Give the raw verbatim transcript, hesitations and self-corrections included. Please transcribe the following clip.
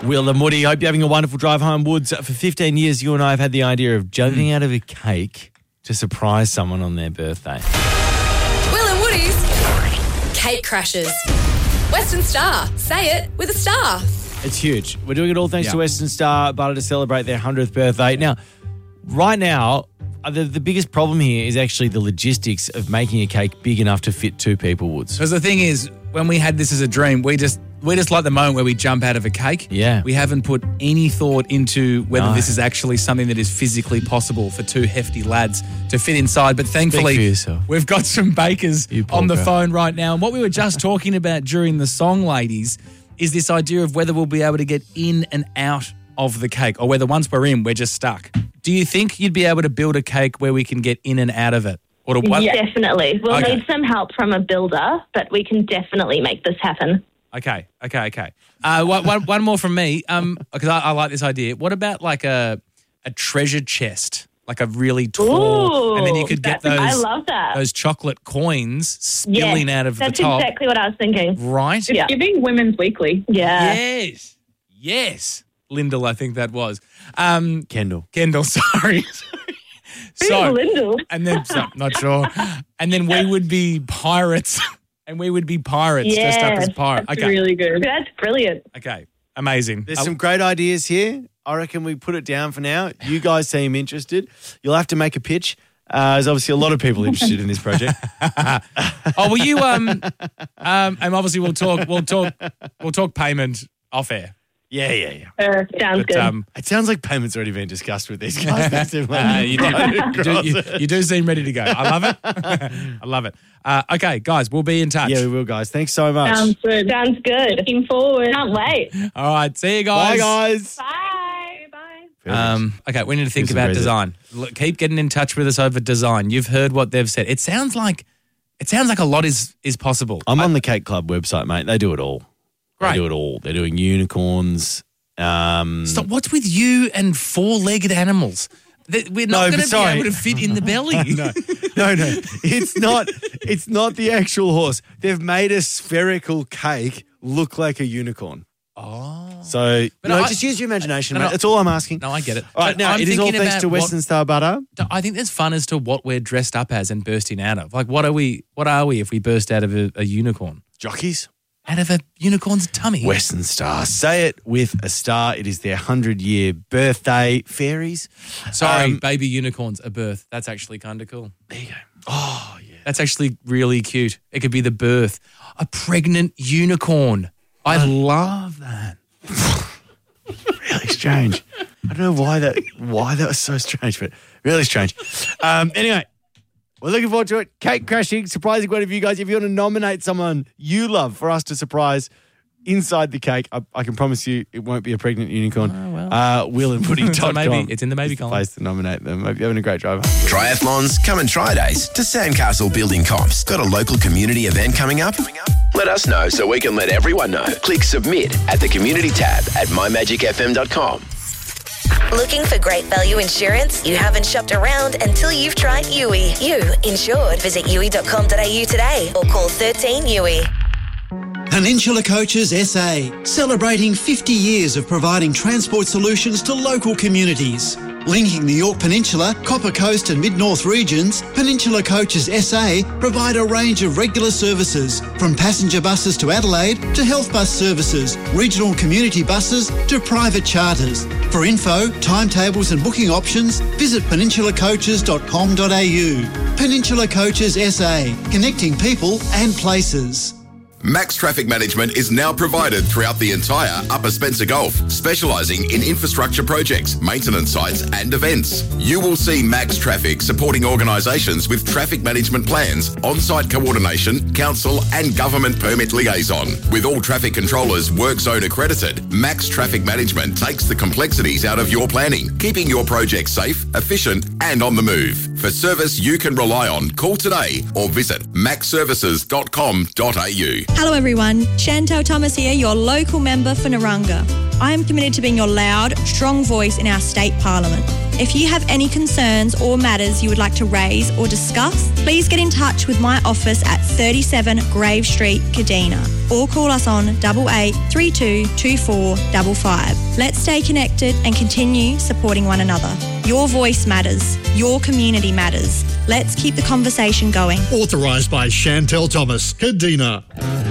Will and Woody, hope you're having a wonderful drive home. Woods, for fifteen years, you and I have had the idea of jumping mm. out of a cake to surprise someone on their birthday. Will and Woody's Cake Crashes. Western Star. Say it with a star. It's huge. We're doing it all thanks yeah. to Western Star Butter to celebrate their hundredth birthday. Now, right now, the, the biggest problem here is actually the logistics of making a cake big enough to fit two people, Woods. Because the thing is, when we had this as a dream, we just we just like the moment where we jump out of a cake. Yeah. We haven't put any thought into whether No. this is actually something that is physically possible for two hefty lads to fit inside. But thankfully, Speak for yourself. we've got some bakers You poor on the girl. phone right now. And what we were just talking about during the song, ladies, is this idea of whether we'll be able to get in and out of the cake, or whether once we're in, we're just stuck. Do you think you'd be able to build a cake where we can get in and out of it? Or to what? Yeah. Definitely. We'll Okay. need some help from a builder, but we can definitely make this happen. Okay, okay, okay. Uh, one, one, one more from me, um, because I, I like this idea. What about like a a treasure chest, like a really tall, Ooh, and then you could get those that's- I love that. those chocolate coins spilling Yes, out of the that's top, exactly what I was thinking. right? Yeah. Giving Women's Weekly. Yeah. Yes, yes. Lyndall, I think that was. Um, Kendall. Kendall, sorry. Who's so, Lyndall? and then, so, not sure. And then we would be pirates, and we would be pirates dressed up as Yes, pirates. That's Okay, really good. That's brilliant. okay, amazing. There's Uh, some great ideas here. I reckon we put it down for now. You guys seem interested. You'll have to make a pitch. Uh, there's obviously a lot of people interested in this project. Oh, will you? Um, um, and obviously we'll talk. We'll talk. We'll talk payment off air. Yeah, yeah, yeah. Uh, sounds But good. um, It sounds like payment's already been discussed with these guys. They seem like uh, you, do, right you, do, across you, it. you do seem ready to go. I love it. I love it. Uh, okay, guys, we'll be in touch. Yeah, we will, guys. Thanks so much. Sounds good. Sounds good. Looking forward. Can't wait. All right, see you Bye, guys. guys. Bye. Bye. Um, okay, we need to think Who's the about resident? design. Look, keep getting in touch with us over design. You've heard what they've said. It sounds like it sounds like a lot is is possible. I'm on the Cake Club website, mate. They do it all. They Great. do it all. They're doing unicorns. Um, Stop. What's with you and four-legged animals? That we're No, not but going to be sorry. able to fit in the belly. no, no, no. It's not. It's not the actual horse. They've made a spherical cake look like a unicorn. Oh. So, But no, I- just use your imagination, No, mate. no. That's all I'm asking. No, I get it. All right, But now I'm it is all thinking thanks about to what- Western Star Butter. I think there's fun as to what we're dressed up as and bursting out of. Like, what are we? What are we if we burst out of a, a unicorn? Jockeys. Out of a unicorn's tummy? Western Star. Say it with a star. It is their hundred-year birthday. Fairies. Sorry, Um, baby unicorns, a birth. That's actually kind of cool. There you go. Oh, yeah. That's actually really cute. It could be the birth. A pregnant unicorn. I love that. Really strange. I don't know why that why that was so strange, but really strange. Um, anyway, we're looking forward to it. Cake crashing, surprising one of you guys. If you want to nominate someone you love for us to surprise inside the cake, I, I can promise you it won't be a pregnant unicorn. Oh, well. Uh, Will and Woody dot So com maybe it's in the maybe is the column. place to nominate them. Hope you're having a great drive. Triathlons, come and try days to Sandcastle Building Comps. Got a local community event coming up? Let us know so we can let everyone know. Click submit at the community tab at my magic f m dot com. Looking for great value insurance? You haven't shopped around until you've tried U I. You insured. Visit u i dot com dot a u today or call thirteen U I. Peninsula Coaches S A, celebrating fifty years of providing transport solutions to local communities. Linking the York Peninsula, Copper Coast and Mid-North regions, Peninsula Coaches S A provide a range of regular services, from passenger buses to Adelaide to health bus services, regional community buses to private charters. For info, timetables and booking options, visit peninsula coaches dot com dot a u. Peninsula Coaches S A, connecting people and places. Max Traffic Management is now provided throughout the entire Upper Spencer Gulf, specialising in infrastructure projects, maintenance sites and events. You will see Max Traffic supporting organisations with traffic management plans, on-site coordination, council and government permit liaison. With all traffic controllers work zone accredited, Max Traffic Management takes the complexities out of your planning, keeping your project safe, efficient and on the move. For service you can rely on, call today or visit max services dot com dot a u. Hello everyone, Chantel Thomas here, your local member for Naranga. I am committed to being your loud, strong voice in our state parliament. If you have any concerns or matters you would like to raise or discuss, please get in touch with my office at thirty-seven Grave Street, Kadina, or call us on eight eight three two two four five five. Let's stay connected and continue supporting one another. Your voice matters. Your community matters. Let's keep the conversation going. Authorised by Chantel Thomas, Kadina.